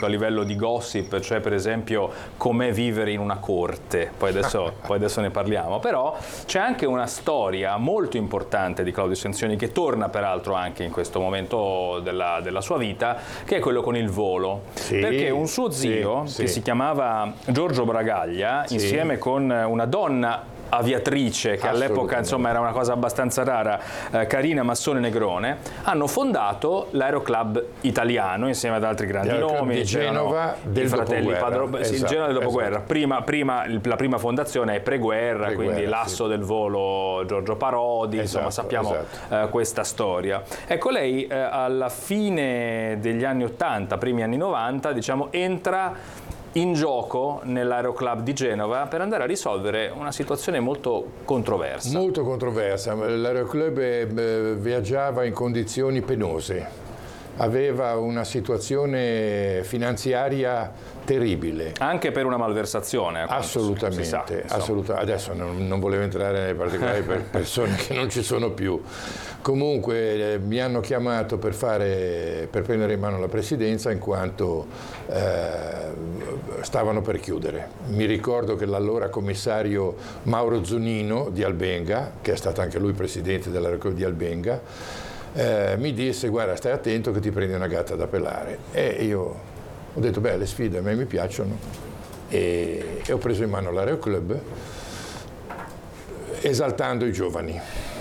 a livello di gossip, cioè per esempio com'è vivere in una corte, poi adesso ne parliamo, però c'è anche una storia molto importante di Claudio Ascensioni che torna peraltro anche in questo momento della sua vita, che è quello con il volo, perché un suo zio che si chiamava Giorgio Bragaglia, insieme con una donna aviatrice che all'epoca insomma era una cosa abbastanza rara, Carina Massone Negrone, hanno fondato l'Aeroclub italiano insieme ad altri grandi nomi di Genova del dopoguerra. Il Genova del dopoguerra. La prima fondazione è preguerra, quindi l'asso del volo Giorgio Parodi, insomma sappiamo questa storia. Ecco, lei alla fine degli anni 80, primi anni 90, diciamo, entra in gioco nell'Aeroclub di Genova per andare a risolvere una situazione molto controversa. Molto controversa. L'Aeroclub viaggiava in condizioni penose, aveva una situazione finanziaria terribile. Anche per una malversazione. Assolutamente. Adesso non volevo entrare nei particolari per persone che non ci sono più. Comunque mi hanno chiamato per prendere in mano la presidenza in quanto stavano per chiudere. Mi ricordo che l'allora commissario Mauro Zunino di Albenga, che è stato anche lui presidente dell'Aeroclub di Albenga, mi disse: guarda, stai attento che ti prendi una gatta da pelare. E io ho detto: beh, le sfide a me mi piacciono, e ho preso in mano l'Aeroclub esaltando i giovani.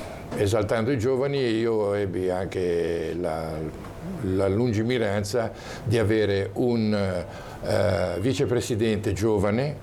Io ebbi anche la lungimiranza di avere un vicepresidente giovane,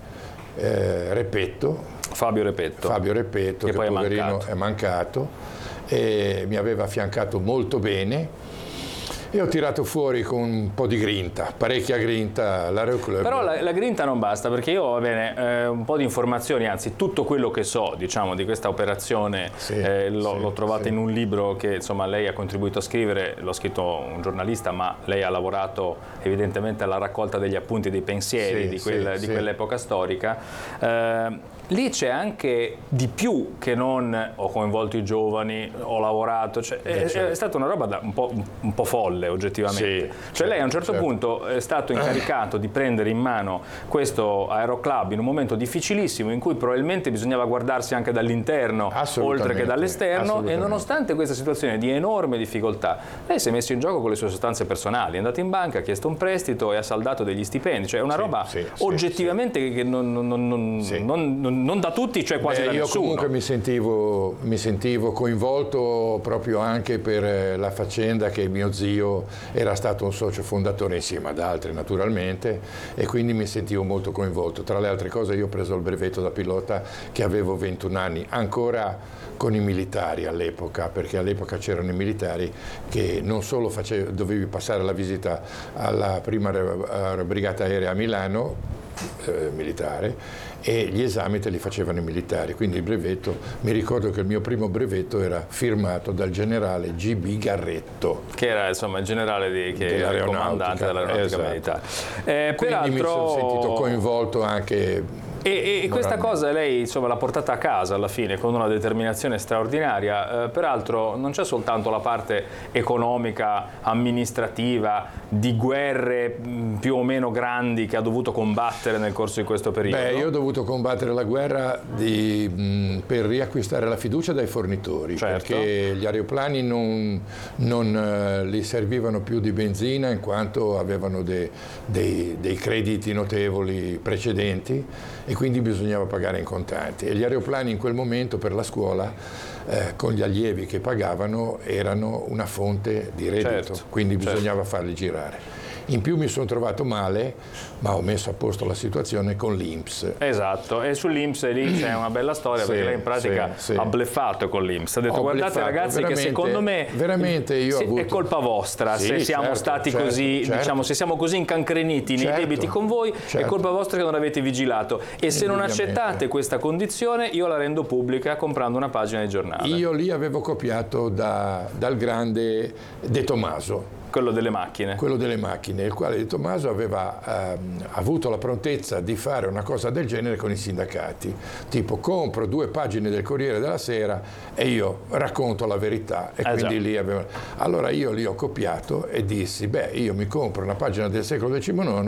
Fabio Repetto, che poi poverino è mancato, e mi aveva affiancato molto bene. E ho tirato fuori con un po' di grinta, parecchia grinta, l'Aeroclub. Però la grinta non basta, perché io, un po' di informazioni, anzi tutto quello che so, diciamo, di questa operazione l'ho trovata in un libro che insomma lei ha contribuito a scrivere, l'ho scritto un giornalista, ma lei ha lavorato evidentemente alla raccolta degli appunti e dei pensieri di quell'epoca storica. Lì c'è anche di più che non ho coinvolto i giovani, ho lavorato, è stata una roba un po' folle oggettivamente. Lei a un certo punto è stato incaricato di prendere in mano questo Aeroclub in un momento difficilissimo in cui probabilmente bisognava guardarsi anche dall'interno oltre che dall'esterno, e nonostante questa situazione di enorme difficoltà lei si è messo in gioco con le sue sostanze personali, è andato in banca, ha chiesto un prestito e ha saldato degli stipendi, cioè una roba oggettivamente che non da tutti, cioè quasi da nessuno. Io comunque mi sentivo coinvolto proprio anche per la faccenda che mio zio era stato un socio fondatore insieme ad altri naturalmente, e quindi mi sentivo molto coinvolto. Tra le altre cose io ho preso il brevetto da pilota che avevo 21 anni, ancora con i militari all'epoca, perché all'epoca c'erano i militari che non solo dovevi passare la visita alla prima brigata aerea a Milano, militare, e gli esami te li facevano i militari, quindi il brevetto, mi ricordo che il mio primo brevetto era firmato dal generale G.B. Garretto, che era insomma il generale che era il comandante dell'aeronautica militare. Quindi mi sono sentito coinvolto anche. E questa cosa lei insomma l'ha portata a casa alla fine con una determinazione straordinaria. Peraltro non c'è soltanto la parte economica, amministrativa, di guerre più o meno grandi che ha dovuto combattere nel corso di questo periodo. Io ho dovuto combattere la guerra per riacquistare la fiducia dai fornitori, perché gli aeroplani non li servivano più di benzina in quanto avevano dei crediti notevoli precedenti, e quindi bisognava pagare in contanti, e gli aeroplani in quel momento per la scuola con gli allievi che pagavano erano una fonte di reddito, quindi bisognava farli girare. In più mi sono trovato male, ma ho messo a posto la situazione con l'INPS. Esatto, e sull'INPS lì c'è una bella storia, perché lei in pratica ha bleffato con l'INPS. Ha detto: guardate ragazzi, che secondo me è colpa vostra, se siamo stati così, diciamo, se siamo così incancreniti nei debiti con voi, è colpa vostra che non avete vigilato, e se non accettate questa condizione io la rendo pubblica comprando una pagina di giornale. Io lì avevo copiato dal grande De Tomaso. Quello delle macchine. Quello delle macchine, il quale De Tomaso aveva avuto la prontezza di fare una cosa del genere con i sindacati, tipo compro 2 pagine del Corriere della Sera e io racconto la verità, e quindi lì allora io li ho copiato e dissi: beh, io mi compro una pagina del secolo XIX